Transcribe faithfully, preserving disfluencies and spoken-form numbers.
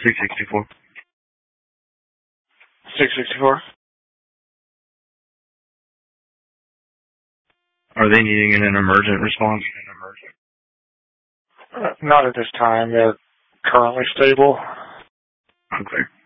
six sixty-four. six sixty-four. Are they needing an emergent response? Uh, not at this time. They're currently stable. Okay.